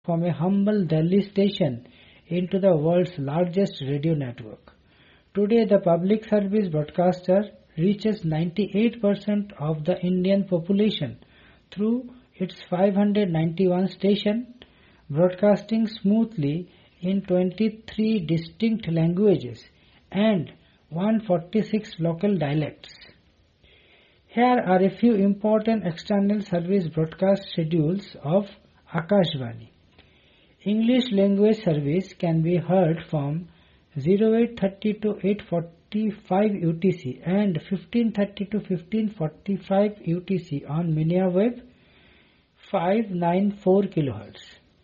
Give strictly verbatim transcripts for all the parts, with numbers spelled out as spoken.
from a humble Delhi station into the world's largest radio network. Today, the public service broadcaster reaches ninety-eight percent of the Indian population through its five hundred ninety-one stations, broadcasting smoothly in twenty-three distinct languages and one hundred forty-six local dialects. Here are a few important external service broadcast schedules of Akashvani. English language service can be heard from eight thirty to eight forty-five U T C and fifteen thirty to fifteen forty-five U T C on Miniawave five ninety-four kilohertz.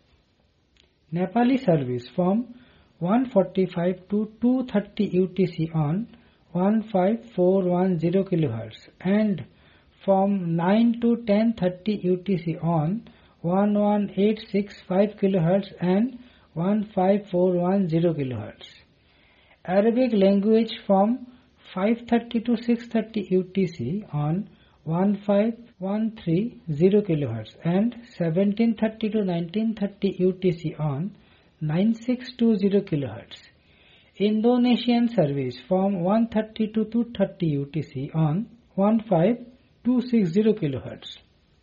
Nepali service from one forty-five to two thirty U T C on fifteen ten kilohertz and from nine to ten thirty U T C on eighteen sixty-five kilohertz and fifteen ten kilohertz. Arabic language from five thirty to six thirty U T C on fifteen thirty kilohertz and seventeen thirty to nineteen thirty U T C on ninety-six twenty kilohertz. Indonesian service from one thirty to two thirty U T C on fifteen twenty-six kilohertz.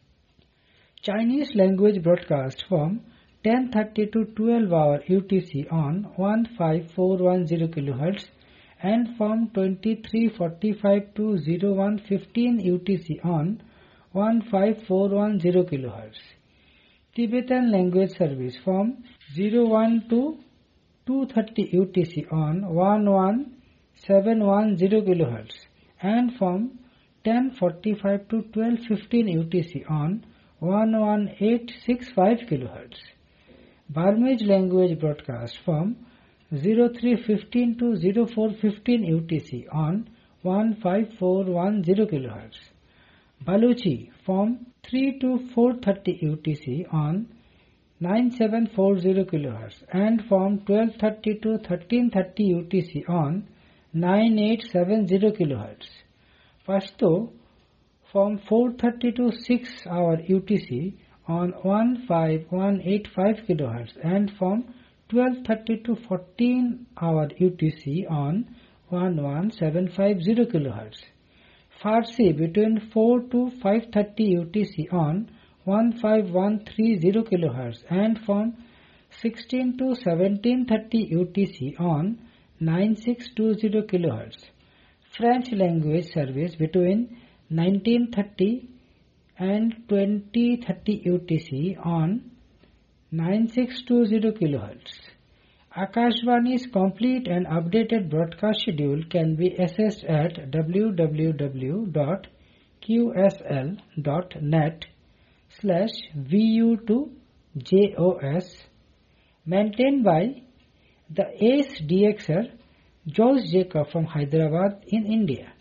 Chinese language broadcast from ten thirty to twelve hour U T C on fifteen ten kilohertz and from twenty-three forty-five to oh one fifteen U T C on fifteen ten kilohertz. Tibetan language service from oh one to two thirty U T C on eleven seventy kilohertz and from ten forty-five to twelve fifteen U T C on eighteen sixty-five kilohertz. Burmese language broadcast from oh three fifteen to oh four fifteen U T C on fifteen ten kilohertz. Baluchi from three to four thirty U T C on ninety-seven forty kilohertz and from twelve thirty to thirteen thirty U T C on ninety-eight seventy kilohertz. Pashto from four thirty to six hour U T C on fifteen eighty-five kilohertz and from twelve thirty to fourteen hour U T C on eleven seventy-five kilohertz. Farsi between four to five thirty U T C on fifteen thirty kilohertz and from sixteen to seventeen thirty U T C on ninety-six twenty kilohertz. French language service between nineteen thirty and twenty thirty U T C on ninety-six twenty kilohertz. Akashvani's complete and updated broadcast schedule can be accessed at w w w dot q s l dot net slash v u two j o s, maintained by the ace D X R George Jacob from Hyderabad in India.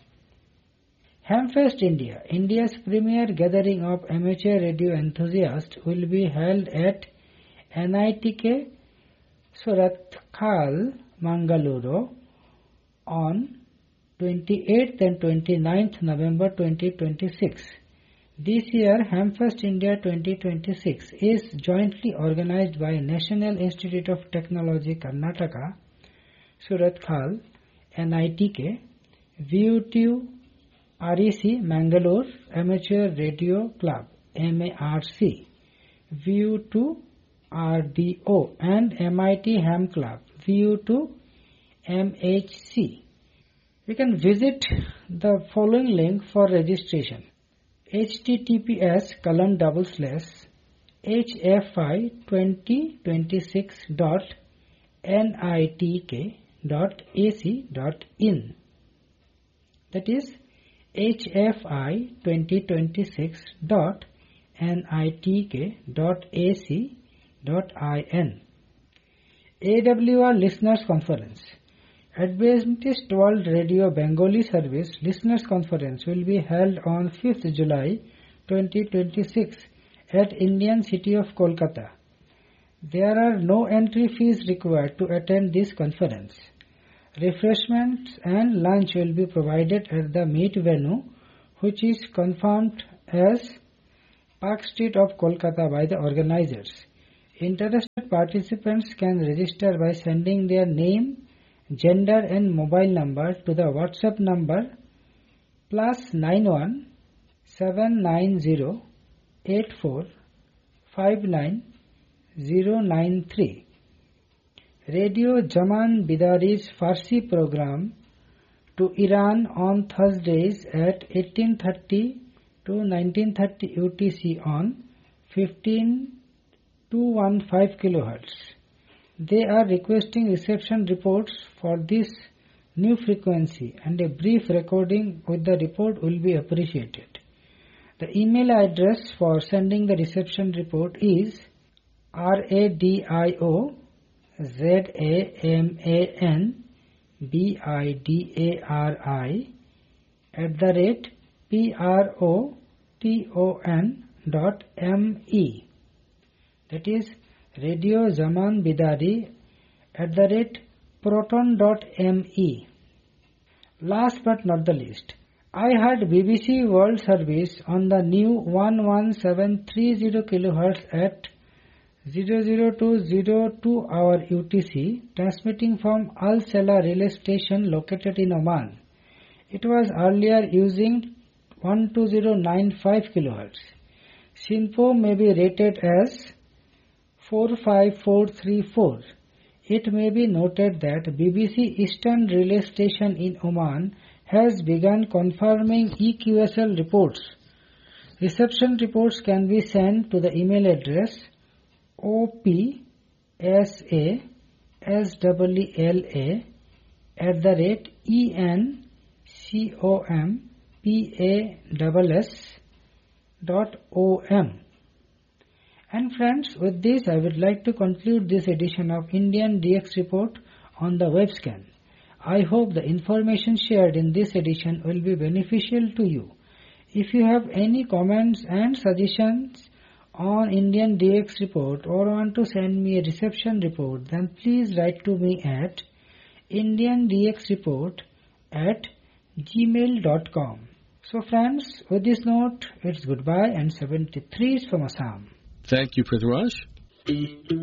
Hamfest India, India's premier gathering of amateur radio enthusiasts, will be held at N I T K Surathkal, Mangaluru on twenty-eighth and twenty-ninth November twenty twenty-six. This year, Hamfest India twenty twenty-six is jointly organized by National Institute of Technology Karnataka, Surathkal, N I T K, V U two R E C Mangalore Amateur Radio Club, M A R C, V U two R D O and M I T Ham Club, V U two M H C. You can visit the following link for registration: https colon double slash hfi twenty twenty-six dot nitk dot ac dot in. That is hfi twenty twenty-six dot nitk dot ac dot in. A W R Listeners Conference. Adventist World Radio Bengali Service Listeners Conference will be held on fifth July twenty twenty-six at Indian city of Kolkata. There are no entry fees required to attend this conference. Refreshments and lunch will be provided at the meet venue, which is confirmed as Park Street of Kolkata by the organizers. Interested participants can register by sending their name, gender and mobile number to the WhatsApp number plus nine one seven nine zero eight four five nine zero nine three. Radio Zaman Bidari's Farsi program to Iran on Thursdays at eighteen thirty to nineteen thirty U T C on fifteen two fifteen kilohertz. They are requesting reception reports for this new frequency, and a brief recording with the report will be appreciated. The email address for sending the reception report is radio Z-A-M-A-N B-I-D-A-R-I at the rate P-R-O-T-O-N dot M-E. That is Radio Zaman Bidari at the rate proton dot M-E. Last but not the least, I heard B B C World Service on the new one one seven three zero kilohertz at zero zero two zero two hour U T C, transmitting from Al Sela relay station located in Oman. It was earlier using one two zero nine five kilohertz. SINPO may be rated as four five four three four. It may be noted that B B C Eastern Relay Station in Oman has begun confirming E Q S L reports. Reception reports can be sent to the email address O P S A S L L A at the rate E N C O M P A S S dot O M. And friends, with this I would like to conclude this edition of Indian D X Report on the webscan. I hope the information shared in this edition will be beneficial to you. If you have any comments and suggestions on Indian D X Report or want to send me a reception report, then please write to me at indiandxreport at gmail dot com. So friends, with this note, it's goodbye and seventy-three is from Assam. Thank you, Prithviraj.